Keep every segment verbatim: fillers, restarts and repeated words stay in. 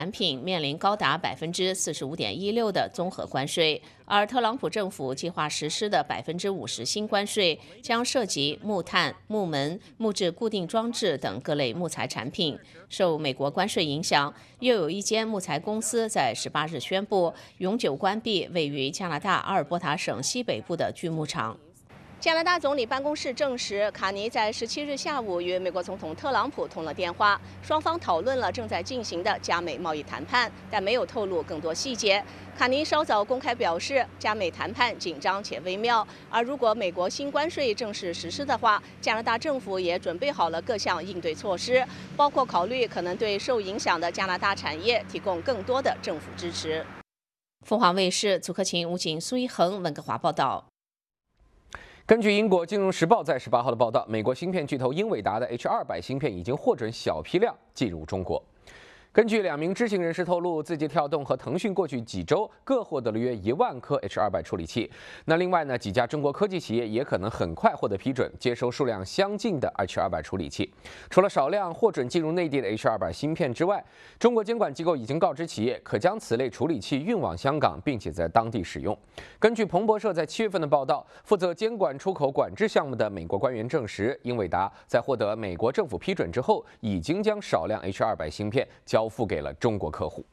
产品面临高达百分之四十五点一六的综合关税，而特朗普政府计划实施的百分之五十新关税将涉及木炭、木门、木质固定装置等各类木材产品。受美国关税影响，又有一间木材公司在十八日宣布永久关闭位于加拿大阿尔伯塔省西北部的锯木厂。加拿大总理办公室证实，卡尼在十七日下午与美国总统特朗普通了电话，双方讨论了正在进行的加美贸易谈判，但没有透露更多细节。卡尼稍早公开表示，加美谈判紧张且微妙，而如果美国新关税正式实施的话，加拿大政府也准备好了各项应对措施，包括考虑可能对受影响的加拿大产业提供更多的政府支持。凤凰卫视祖克勤、吴景、苏一恒、温哥华报道。 根据英国金融时报在十八号的报道，美国芯片巨头英伟达的 H 二百芯片已经获准小批量进入中国。根据两名知情人士透露，字节跳动和腾讯过去几周各获得了约一万颗 H 二百处理器。那另外呢，几家中国科技企业也可能很快获得批准，接收数量相近的 H 二百处理器。除了少量获准进入内地的 H 二百芯片之外，中国监管机构已经告知企业可将此类处理器运往香港，并且在当地使用。根据彭博社在七月份的报道，负责监管出口管制项目的美国官员证实，英伟达在获得美国政府批准之后，已经将少量 H 二百芯片交付给了中国客户。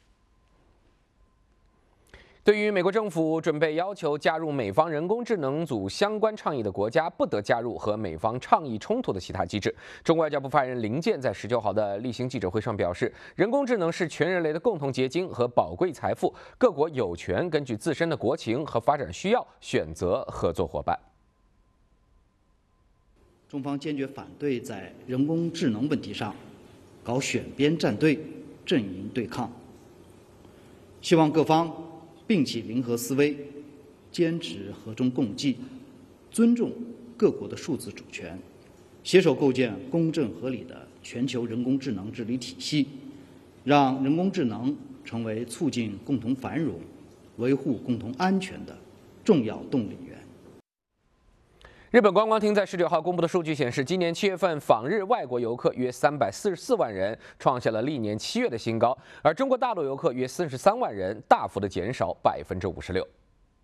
对于美国政府准备要求加入美方人工智能组相关倡议的国家不得加入和美方倡议冲突的其他机制，中国外交部发言人林健在十九号的例行记者会上表示，人工智能是全人类的共同结晶和宝贵财富，各国有权根据自身的国情和发展需要选择合作伙伴。 中方坚决反对在人工智能问题上搞选边站队、阵营对抗，希望各方摒弃零和思维，坚持和衷共济，尊重各国的数字主权，携手构建公正合理的全球人工智能治理体系，让人工智能成为促进共同繁荣、维护共同安全的重要动力源。 日本观光厅在十九号公布的数据显示，今年七月份访日外国游客约三百四十四万人，创下了历年七月的新高，而中国大陆游客约四十三万人，大幅的减少百分之五十六。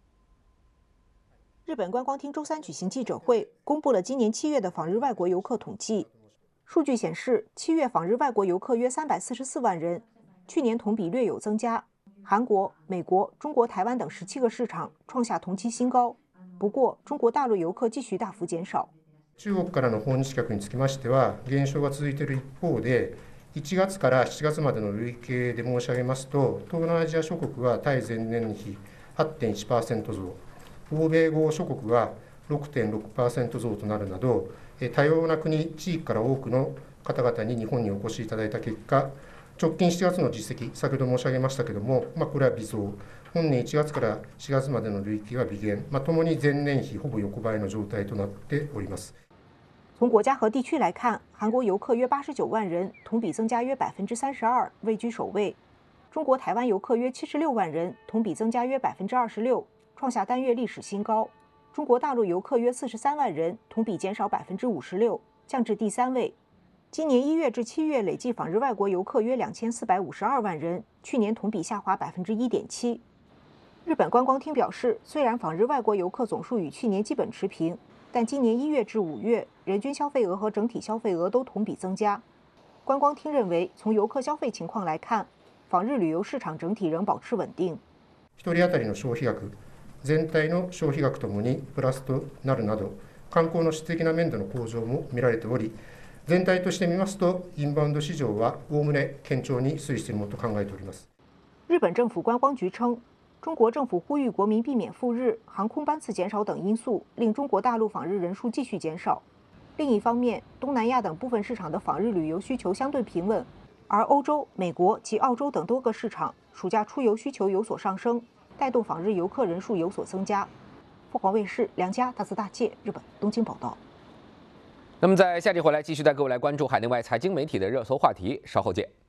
日本观光厅周三举行记者会，公布了今年七月的访日外国游客统计数据显示，七月访日外国游客约三百四十四万人，去年同比略有增加。韩国、美国、中国台湾等十七个市场创下同期新高。不过，中国大陆游客继续大幅減少。 中国からの訪日客につきましては、減少が続いている一方で、いちがつからしちがつまでの累計で申し上げますと、東南アジア諸国は対前年比 はちてんいちパーセント 増、欧米豪諸国は ろくてんろくパーセント 増となるなど、多様な国、地域から多くの方々に日本にお越しいただいた結果、直近しちがつの実績、先ほど申し上げましたけれども、まあ、これは微増。本年いちがつからしがつまでの累計は微減、まあ、ともに前年比ほぼ横ばいの状態となっております。 从国家和地区来看，韩国游客约八十九万人，同比增加约百分之三十二，位居首位。中国台湾游客约七十六万人，同比增加约百分之二十六，创下单月历史新高。中国大陆游客约四十三万人，同比减少百分之五十六，降至第三位。今年一月至七月累计访日外国游客约两千四百五十二万人，去年同比下滑百分之一点七。日本观光厅表示，虽然访日外国游客总数与去年基本持平，但今年一月至五月，人均消费额和整体消费额都同比增加。观光厅认为，从游客消费情况来看，访日旅游市场整体仍保持稳定。 一人当たりの消費額、全体の消費額ともにプラスとなるなど、観光の質的な面での向上も見られており、全体として見ますと、インバウンド市場はおおむね堅調に推移しているものと考えております。 日本政府观光局称，中国政府呼吁国民避免赴日，航空班次减少等因素令中国大陆访日人数继续减少。另一方面，东南亚等部分市场的访日旅游需求相对平稳，而欧洲、美国及澳洲等多个市场暑假出游需求有所上升，带动访日游客人数有所增加。凤凰卫视梁家大字大介日本东京报道。 那么在下集回来继续带各位来关注海内外财经媒体的热搜话题，稍后见。